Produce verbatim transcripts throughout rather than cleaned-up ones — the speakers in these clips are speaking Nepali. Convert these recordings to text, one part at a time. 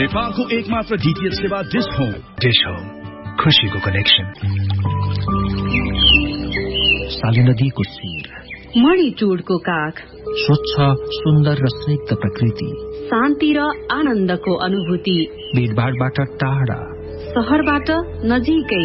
नेपालको एकमात्र डीटीएच सेवा डिश होम। डिश होम, खुशीको कनेक्सन। साली नदीको शिर, मणिटुडको काख, स्वच्छ सुन्दर र स्निग्ध प्रकृति, शान्ति र आनन्दको अनुभूति, भीडभाडबाट टाढा, शहरबाट नजिकै।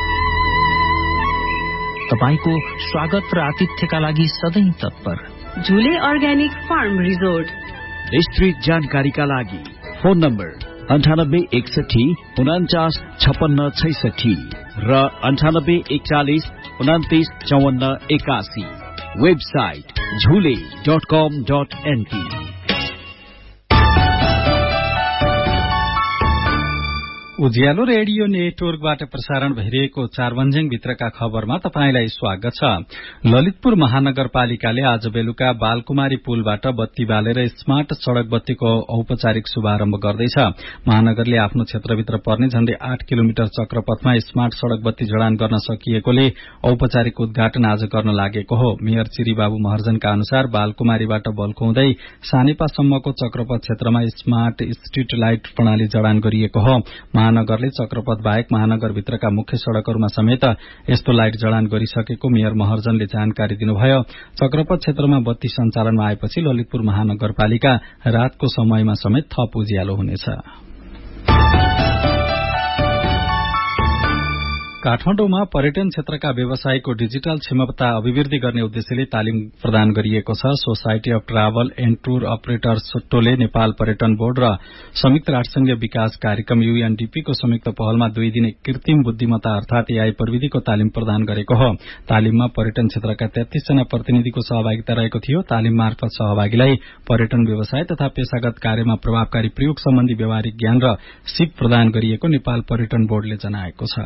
तपाईको स्वागत र आतिथ्यका लागि सधैँ तत्पर। झुले अर्ग्यानिक फार्म रिजोर्ट। विस्तृत जानकारीका लागि फोन नम्बर अन्ठानब्बे एकसठी उनाचास छपन्न छैसठी र अन्ठानब्बे एकचालिस उनातिस चौवन्न एकासी। वेबसाइट झुले डट कम डट एनपी। उज्यालो रेडियो नेटवर्कबाट प्रसारण भइरहेको चारवन्ज्याङ भित्रका खबरमा तपाईंलाई स्वागत छ। ललितपुर महानगरपालिकाले आज बेलुका बालकुमारी पुलबाट बत्ती बालेर स्मार्ट सड़क बत्तीको औपचारिक शुभारम्भ गर्दैछ। महानगरले आफ्नो क्षेत्रभित्र पर्ने झण्डै आठ किलोमिटर चक्रपथमा स्मार्ट सड़क बत्ती जडान गर्न सकिएकोले औपचारिक उद्घाटन आज गर्न लागेको हो। मेयर चिरीबाबु महर्जनका अनुसार बालकुमारीबाट बल्को हुँदै सानेपासम्मको चक्रपथ क्षेत्रमा स्मार्ट स्ट्रीट लाइट प्रणाली जडान गरिएको हो। महानगरले चक्रपथ बाहेक महानगरभित्रका मुख्य सड़कहरूमा समेत यस्तो लाइट जडान गरिसकेको मेयर महर्जनले जानकारी दिनुभयो। चक्रपथ क्षेत्रमा बत्ती सञ्चालनमा आएपछि ललितपुर महानगरपालिका रातको समयमा समेत थप उज्यालो हुनेछ। काठमाडौँमा पर्यटन क्षेत्रका व्यवसायको डिजिटल क्षमता अभिवृद्धि गर्ने उद्देश्यले तालिम प्रदान गरिएको छ। Society of travel and tour operators सोट्टोले Nepal पर्यटन बोर्ड र संयुक्त राष्ट्रसंघीय विकास कार्यक्रम यूएनडीपी को संयुक्त पहलमा दुई दिने कृत्रिम बुद्धिमत्ता अर्थात एआई प्रविधिको तालिम प्रदान गरेको हो। तालिममा पर्यटन क्षेत्रका तेत्तीस जना प्रतिनिधिको सहभागिता रहेको थियो। तालिम मार्फत सहभागीलाई पर्यटन व्यवसाय तथा पेशागत कार्यमा प्रभावकारी प्रयोग सम्बन्धी व्यावहारिक ज्ञान र सिप प्रदान गरिएको नेपाल पर्यटन बोर्डले जनाएको छ।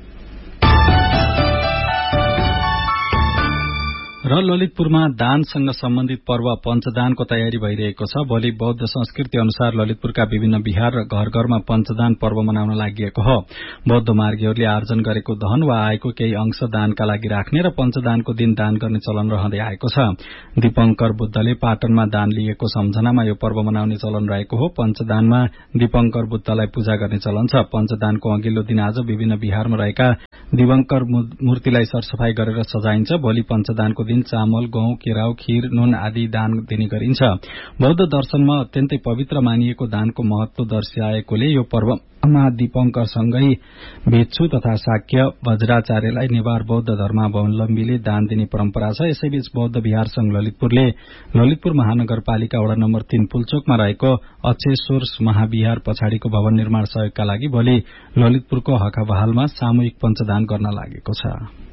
र ललितपुरमा दानसँग सम्बन्धित पर्व पञ्चदानको तयारी भइरहेको छ। भोलि बौद्ध संस्कृति अनुसार ललितपुरका विभिन्न विहार र घर घरमा पञ्चदान पर्व मनाउन लागि हो। बौद्ध मार्गीहरूले आर्जन गरेको धन वा आयको केही अंश दानका लागि राख्ने र पञ्चदानको दिन दान गर्ने चलन रहँदै आएको छ। दीपंकर बुद्धले पाटनमा दान लिएको सम्झनामा यो पर्व मनाउने चलन रहेको हो। पञ्चदानमा दीपंकर बुद्धलाई पूजा गर्ने चलन छ। पञ्चदानको अघिल्लो दिन आज विभिन्न विहारमा रहेका दीपंकर मूर्तिलाई सरसफाई गरेर सजाइन्छ। भोलि पञ्चदानको दिन चामल, गहुँ, केराउ, खीर, नुन आदि दान दिने गरिन्छ। बौद्ध दर्शनमा अत्यन्तै पवित्र मानिएको दानको महत्व दर्शाएकोले यो पर्वमा दीपंकरसँगै भिक्षु तथा शाक्य वज्राचार्यलाई नेवार बौद्ध धर्मावलम्बीले दान दिने परम्परा छ। यसैबीच बौद्ध विहार संघ ललितपुरले ललितपुर महानगरपालिका वडा नम्बर तीन पुल्चोकमा रहेको अक्षेश्वर महाविहार पछाडिको भवन निर्माण सहयोगका लागि भोलि ललितपुरको हकाबहालमा सामूहिक पञ्चदान गर्न लागेको छ।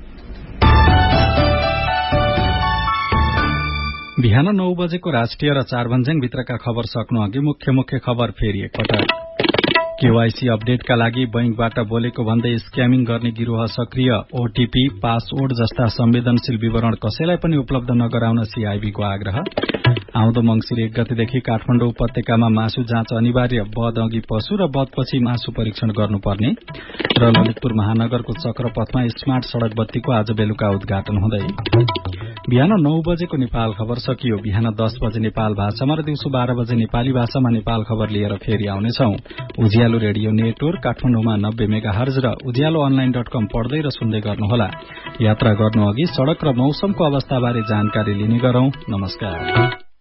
बिहान नौ बजेको राष्ट्रिय र चारभन्ज्याङ भित्रका खबर सक्नु अघि मुख्य मुख्य खबर फेरि एकपटक। केवाईसी अपडेटका लागि बैंकबाट बोलेको भन्दै स्क्यामिङ गर्ने गिरोह सक्रिय। ओटीपी, पासवर्ड जस्ता संवेदनशील विवरण कसैलाई पनि उपलब्ध नगराउन सीआईबीको आग्रह। आउँदो मंसिर एक गतेदेखि काठमाडौँ उपत्यकामा मासु जाँच अनिवार्य। बध अघि पशु र बधपछि मासु परीक्षण गर्नुपर्ने। र ललितपुर महानगरको चक्रपथमा स्मार्ट सड़क बत्तीको आज बेलुका उद्घाटन हुँदै। बिहान नौ बजेको नेपाल खबर सकियो। बिहान दस बजे नेपाल भाषामा र दिउँसो बाह्र बजे नेपाली भाषामा नेपाल खबर लिएर फेरि आउनेछौं। उज्यालो रेडियो नेटवर्क काठमाडौँमा नब्बे मेगा हर्ज र उज्यालो अनलाइन डट कम पढ्दै र सुन्दै गर्नुहोला। यात्रा गर्नु अघि सड़क र मौसमको अवस्थाबारे जानकारी लिने गरौं। नमस्कार।